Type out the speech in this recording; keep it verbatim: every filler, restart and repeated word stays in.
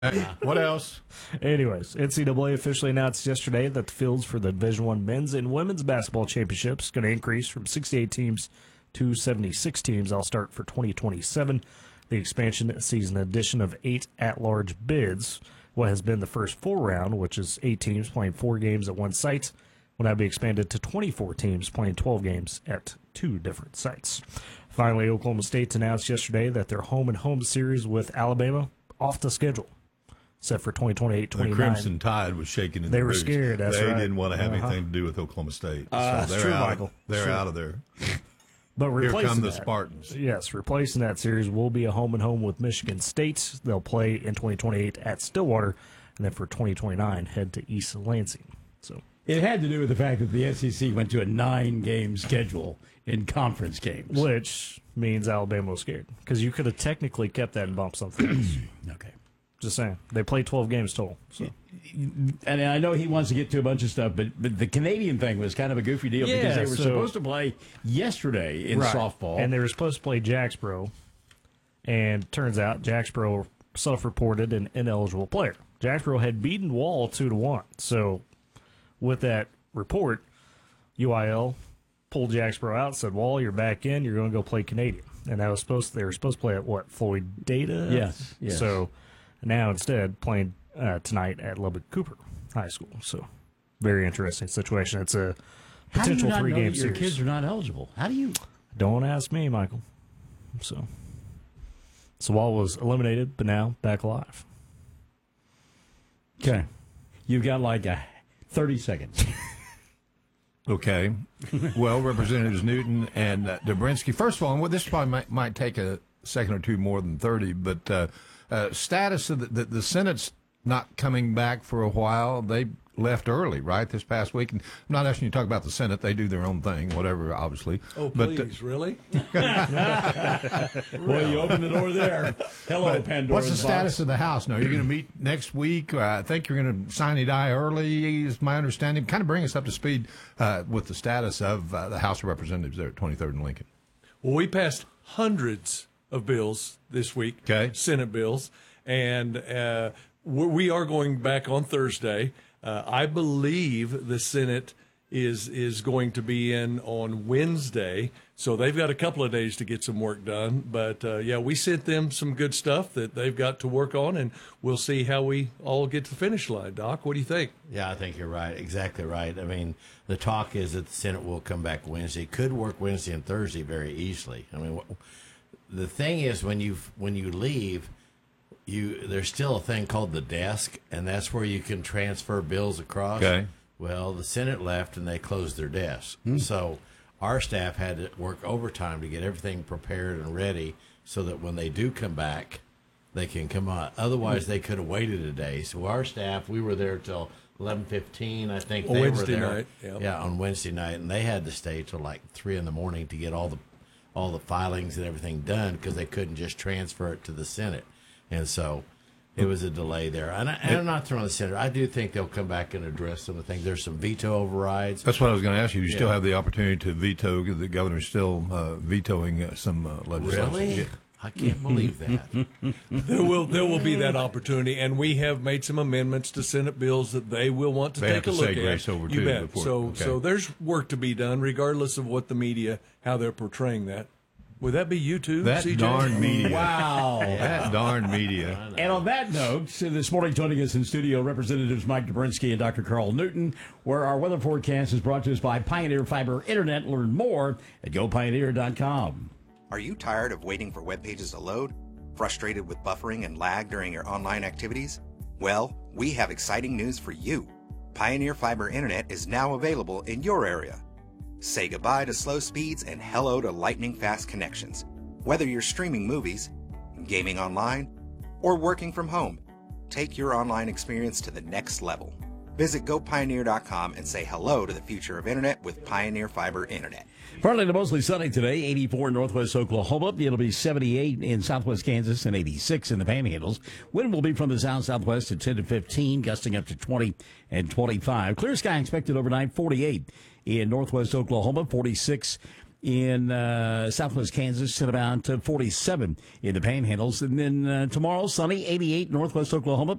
What else? Anyways, N C double A officially announced yesterday that the fields for the Division One men's and women's basketball championships going to increase from sixty-eight teams to seventy-six teams. I'll start for twenty twenty-seven. The expansion sees an addition of eight at-large bids. What has been the first full round, which is eight teams playing four games at one site, will now be expanded to twenty-four teams playing twelve games at two different sites. Finally, Oklahoma State announced yesterday that their home-and-home series with Alabama off the schedule, set for twenty twenty-eight twenty-nine. The Crimson Tide was shaking in They the were boots. scared, that's They right. didn't want to have Uh-huh. anything to do with Oklahoma State. Uh, so that's they're true, out, Michael. They're True. out of there. But Here replacing come the that, Spartans. Yes, replacing that series will be a home-and-home with Michigan State. They'll play in twenty twenty-eight at Stillwater, and then for twenty twenty-nine, head to East Lansing. So It had to do with the fact that the S E C went to a nine-game schedule in conference games. Which means Alabama was scared, because you could have technically kept that and bumped something else. Okay. Just saying. They played twelve games total. So. And I know he wants to get to a bunch of stuff, but, but the Canadian thing was kind of a goofy deal Yeah, because they were so- supposed to play yesterday in Right. softball. And they were supposed to play Jacksboro, and turns out Jacksboro self-reported an ineligible player. Jacksboro had beaten Wall two to one. So with that report, U I L pulled Jacksboro out, said, Wall, you're back in, you're going to go play Canadian. And that was supposed to, they were supposed to play at what, Floyd Data? Yes, yes. So now instead playing uh, tonight at Lubbock Cooper High School. So very interesting situation. It's a How do you potential not know three-game that your series. kids are not eligible? How do you? Don't ask me, Michael. So, so Wall was eliminated, but now back alive. Okay. You've got like a thirty seconds. Okay. Well, Representatives Newton and uh, Dobrinsky. First of all, and what this probably might, might take a second or two more than thirty, but uh, uh, status of the, the, the Senate's not coming back for a while. They left early, right, this past week. And I'm not asking you to talk about the Senate. They do their own thing, whatever, obviously. Oh, but, please, uh, really? Well, you opened the door there. Hello, But Pandora's what's the box. status of the House now? You're going to meet next week. Uh, I think you're going to sign a die early, is my understanding. Kind of bring us up to speed uh, with the status of uh, the House of Representatives there at twenty-third and Lincoln. Well, we passed hundreds of bills this week, Okay. Senate bills, and uh, we we are going back on Thursday. Uh, I believe the Senate is is going to be in on Wednesday, so they've got a couple of days to get some work done. But uh, yeah, we sent them some good stuff that they've got to work on, and we'll see how we all get to the finish line. Doc, what do you think? Yeah, I think you're right. Exactly right. I mean, the talk is that the Senate will come back Wednesday. Could work Wednesday and Thursday very easily. I mean, wh- the thing is when you when you leave, you there's still a thing called the desk, and that's where you can transfer bills across. Okay. Well, the Senate left and they closed their desks. So our staff had to work overtime to get everything prepared and ready so that when they do come back, they can come on. Otherwise, they could have waited a day. So our staff, we were there till eleven fifteen, I think. On they Wednesday were there. night, yeah. Yeah, on Wednesday night, and they had to stay till like three in the morning to get all the all the filings and everything done because they couldn't just transfer it to the Senate, and so it was a delay there. And, I, and I'm not throwing the Senate. I do think they'll come back and address some of the things. There's some veto overrides. That's what I was going to ask you. You still Yeah. have the opportunity to veto. The governor's still uh, vetoing uh, some uh, legislation. Really? Yeah. I can't believe that. There will there will be that opportunity, and we have made some amendments to Senate bills that they will want to They take have a to look say at. grace over, you too, bet. before- so okay. so there's work to be done, regardless of what the media how they're portraying that. Would that be you too, That C J? darn media. Wow. That darn media. And on that note, so this morning joining us in studio, Representatives Mike Dobrinsky and Doctor Carl Newton, where our weather forecast is brought to us by Pioneer Fiber Internet. Learn more at go pioneer dot com. Are you tired of waiting for web pages to load? Frustrated with buffering and lag during your online activities? Well, we have exciting news for you. Pioneer Fiber Internet is now available in your area. Say goodbye to slow speeds and hello to lightning-fast connections. Whether you're streaming movies, gaming online, or working from home, take your online experience to the next level. Visit go pioneer dot com and say hello to the future of Internet with Pioneer Fiber Internet. Partly to mostly sunny today, eighty-four in northwest Oklahoma. It'll be seventy-eight in southwest Kansas and eighty-six in the Panhandles. Wind will be from the south-southwest at ten to fifteen, gusting up to twenty and twenty-five. Clear sky expected overnight, forty-eight in northwest Oklahoma, forty-six in uh, southwest Kansas, and about uh, forty-seven in the Panhandles. And then uh, tomorrow, sunny, eighty-eight northwest Oklahoma,